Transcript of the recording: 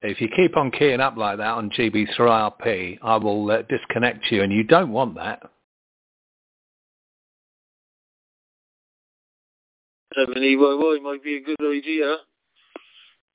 If you keep on keying up like that on GB3RP, I will disconnect you, and you don't want that. Might be a good idea.